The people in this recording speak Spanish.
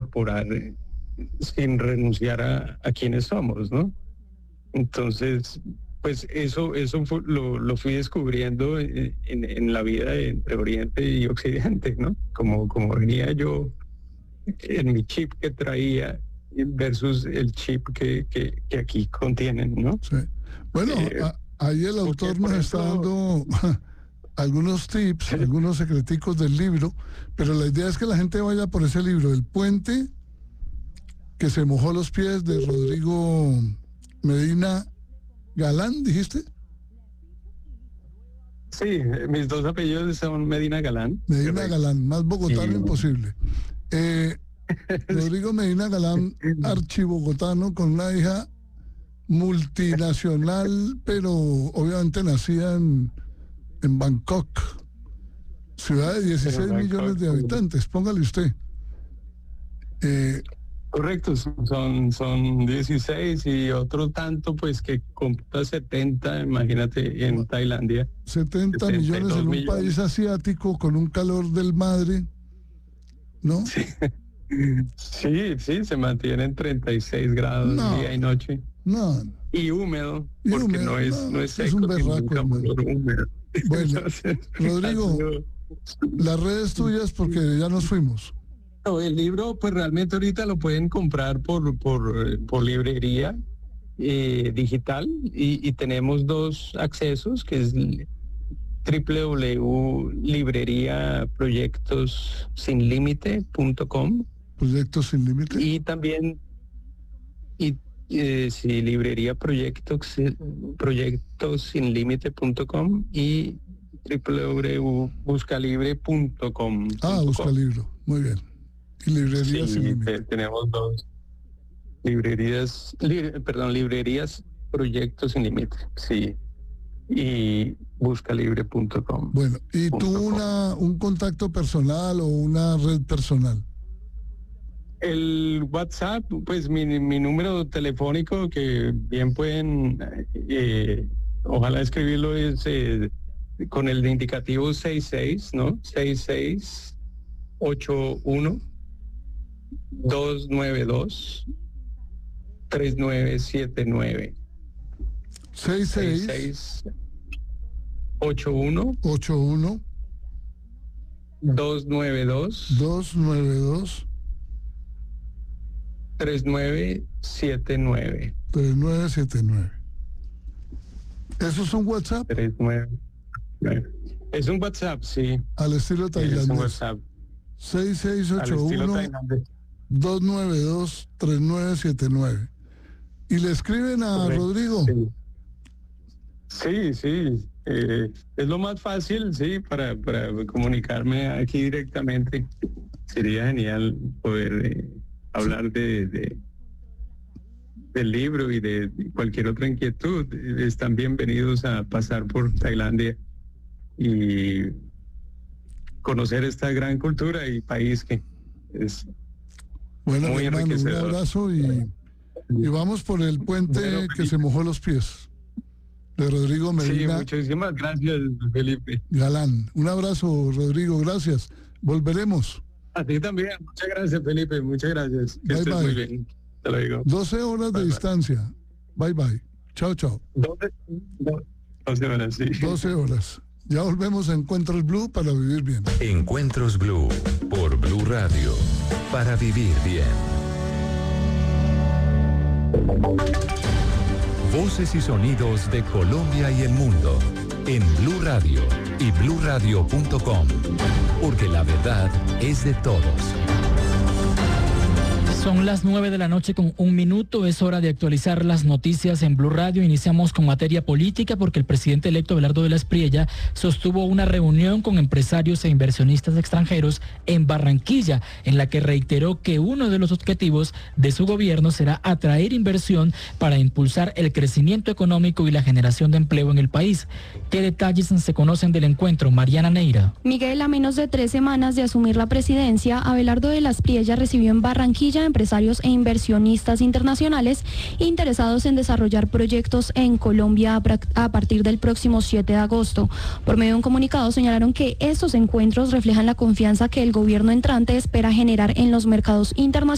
incorporar sin renunciar a quienes somos, ¿no? Entonces, pues eso lo fui descubriendo en la vida entre Oriente y Occidente, ¿no? Como venía yo en mi chip que traía versus el chip que aquí contienen, ¿no? Sí. Bueno, ahí el autor nos está dando algunos tips, algunos secreticos del libro, pero la idea es que la gente vaya por ese libro, El puente que se mojó los pies, de Rodrigo Medina Galán, ¿dijiste? Sí, mis dos apellidos son Medina Galán. Medina correcto. Galán, más bogotano imposible. Rodrigo Medina Galán, archibogotano, con una hija multinacional, pero obviamente nacida en Bangkok, ciudad de 16 millones de habitantes, póngale usted. Correcto, son 16 y otro tanto pues que computa 70, imagínate, en Tailandia. 70 millones en un país asiático con un calor del madre, ¿no? Sí, se mantienen 36 grados día y noche. No. Y húmedo, porque no es seco, es un berraco, húmedo. Bueno, Rodrigo, las redes tuyas, porque ya nos fuimos. El libro, pues realmente ahorita lo pueden comprar por librería digital y tenemos dos accesos, que es www.libreriaproyectosinlimite.com. Proyectos Sin Límite. Y también librería proyectosinlimite.com y www.buscalibre.com. Buscalibro, muy bien. Y librerías Sin Límite. Tenemos dos librerías Proyectos Sin Límite, sí. Y buscalibre.com. Bueno, ¿y tú un contacto personal o una red personal? El WhatsApp, pues mi número telefónico, que bien pueden, ojalá escribirlo, es con el indicativo 66, ¿no? 6681 292 3979. 81 292 3979. ¿Eso es un WhatsApp? 39. Es un WhatsApp, sí. Al estilo tailandés. Es un WhatsApp. 6681 292 3979. ¿Y le escriben a Correcto. Rodrigo? Sí. Es lo más fácil, sí, para comunicarme aquí directamente. Sería genial poder hablar del libro y de cualquier otra inquietud. Están bienvenidos a pasar por Tailandia y conocer esta gran cultura y país que es muy hermano, enriquecedor. Un abrazo y vamos por el puente que se mojó los pies, de Rodrigo Medina. Sí, muchísimas gracias, Felipe Galán. Un abrazo, Rodrigo, gracias. Volveremos. A ti también, muchas gracias, Felipe, muchas gracias. Que estés muy bien. Te lo digo. 12 horas de distancia. Bye. Chao. 12 horas, sí. 12 horas. Ya volvemos a Encuentros Blue para vivir bien. Encuentros Blue por Blue Radio, para vivir bien. Voces y sonidos de Colombia y el mundo en Blue Radio y bluradio.com, porque la verdad es de todos. Son las 9:01 con 1 minuto. Es hora de actualizar las noticias en Blue Radio. Iniciamos con materia política porque el presidente electo Abelardo de la Espriella sostuvo una reunión con empresarios e inversionistas extranjeros en Barranquilla, en la que reiteró que uno de los objetivos de su gobierno será atraer inversión para impulsar el crecimiento económico y la generación de empleo en el país. ¿Qué detalles se conocen del encuentro? Mariana Neira. Miguel, a menos de 3 semanas de asumir la presidencia, Abelardo de la Espriella recibió en Barranquilla empresarios e inversionistas internacionales interesados en desarrollar proyectos en Colombia a partir del próximo 7 de agosto. Por medio de un comunicado señalaron que estos encuentros reflejan la confianza que el gobierno entrante espera generar en los mercados internacionales